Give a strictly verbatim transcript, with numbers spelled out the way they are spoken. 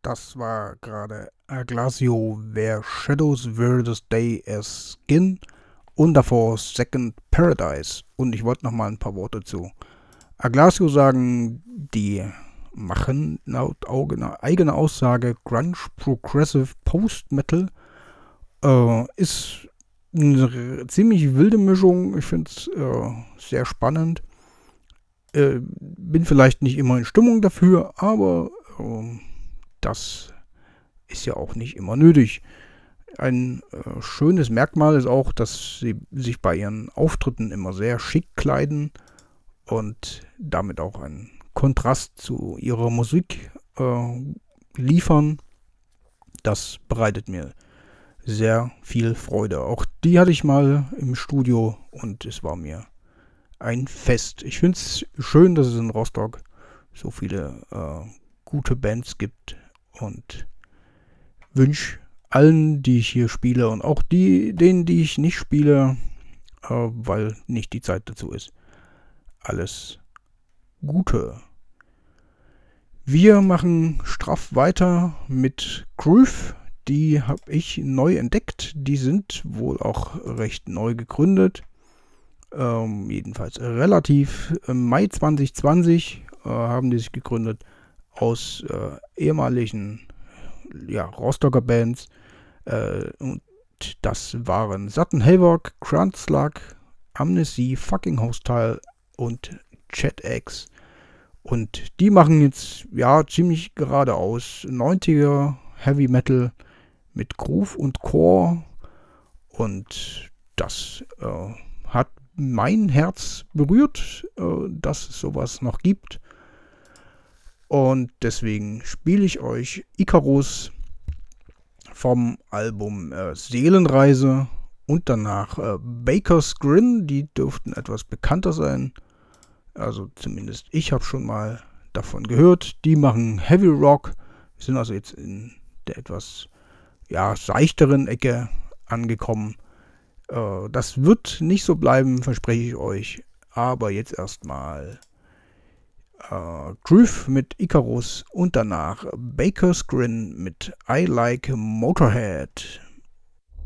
Das war gerade Aglasio, Where Shadows Were This Day as Skin und davor Second Paradise. Und ich wollte noch mal ein paar Worte zu Aglasio sagen. Die machen laut eigener Aussage Grunge, Progressive, Post-Metal. Äh, ist eine ziemlich wilde Mischung. Ich finde es äh, sehr spannend. Äh, bin vielleicht nicht immer in Stimmung dafür, aber äh, das ist ja auch nicht immer nötig. Ein äh, schönes Merkmal ist auch, dass sie sich bei ihren Auftritten immer sehr schick kleiden und damit auch einen Kontrast zu ihrer Musik äh, liefern. Das bereitet mir sehr viel Freude. Auch die hatte ich mal im Studio und es war mir ein Fest. Ich finde es schön, dass es in Rostock so viele äh, gute Bands gibt und wünsche allen, die ich hier spiele und auch die, denen, die ich nicht spiele, äh, weil nicht die Zeit dazu ist, alles Gute. Wir machen straff weiter mit Groove. Die habe ich neu entdeckt. Die sind wohl auch recht neu gegründet. Ähm, jedenfalls relativ. Im Mai zwanzig zwanzig äh, haben die sich gegründet aus äh, ehemaligen ja, Rostocker Bands. Äh, und das waren Sutton Havoc, Gruntzluck, Amnesty, Fucking Hostile und Chat X. Und die machen jetzt ja ziemlich geradeaus neunziger Heavy Metal mit Groove und Core. Und das äh, hat mein Herz berührt, äh, dass es sowas noch gibt. Und deswegen spiele ich euch Icarus vom Album äh, Seelenreise und danach äh, Baker's Grin. Die dürften etwas bekannter sein. Also zumindest ich habe schon mal davon gehört. Die machen Heavy Rock, sind also jetzt in der etwas ja, seichteren Ecke angekommen. Äh, das wird nicht so bleiben, verspreche ich euch. Aber jetzt erstmal äh, Groove mit Icarus und danach Baker's Grin mit I Like Motorhead.